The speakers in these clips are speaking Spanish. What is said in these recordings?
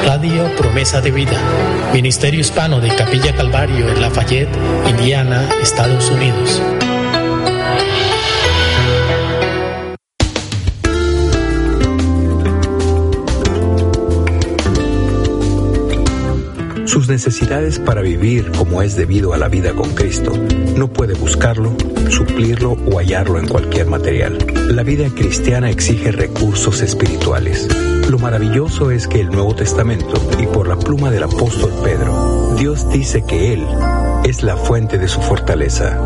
Radio Promesa de Vida, Ministerio Hispano de Capilla Calvario en Lafayette, Indiana, Estados Unidos. Sus necesidades para vivir como es debido a la vida con Cristo, no puede buscarlo, suplirlo o hallarlo en cualquier material. La vida cristiana exige recursos espirituales. Lo maravilloso es que el Nuevo Testamento, y por la pluma del apóstol Pedro, Dios dice que Él es la fuente de su fortaleza.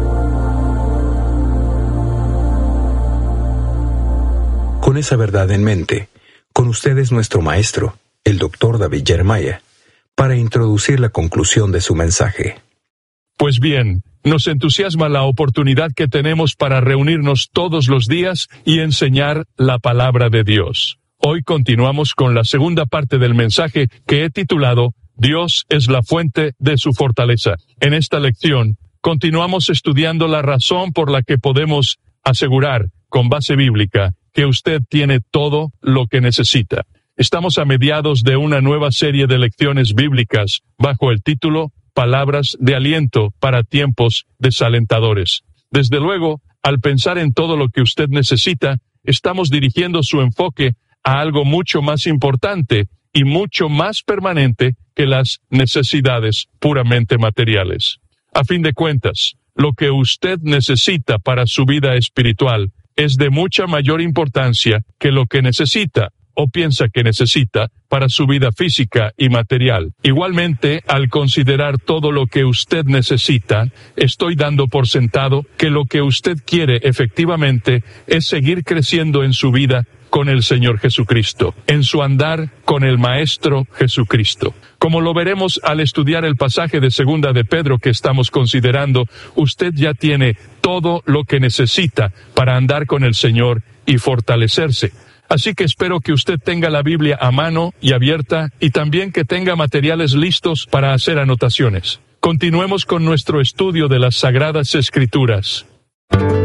Con esa verdad en mente, con ustedes nuestro maestro, el Dr. David Jeremiah, para introducir la conclusión de su mensaje. Pues bien, nos entusiasma la oportunidad que tenemos para reunirnos todos los días y enseñar la palabra de Dios. Hoy continuamos con la segunda parte del mensaje que he titulado Dios es la fuente de su fortaleza. En esta lección, continuamos estudiando la razón por la que podemos asegurar, con base bíblica, que usted tiene todo lo que necesita. Estamos a mediados de una nueva serie de lecciones bíblicas bajo el título Palabras de aliento para tiempos desalentadores. Desde luego, al pensar en todo lo que usted necesita, estamos dirigiendo su enfoque a algo mucho más importante y mucho más permanente que las necesidades puramente materiales. A fin de cuentas, lo que usted necesita para su vida espiritual es de mucha mayor importancia que lo que necesita o piensa que necesita para su vida física y material. Igualmente, al considerar todo lo que usted necesita, estoy dando por sentado que lo que usted quiere efectivamente es seguir creciendo en su vida con el Señor Jesucristo, en su andar con el Maestro Jesucristo. Como lo veremos al estudiar el pasaje de 2 de Pedro que estamos considerando, usted ya tiene todo lo que necesita para andar con el Señor y fortalecerse. Así que espero que usted tenga la Biblia a mano y abierta y también que tenga materiales listos para hacer anotaciones. Continuemos con nuestro estudio de las Sagradas Escrituras.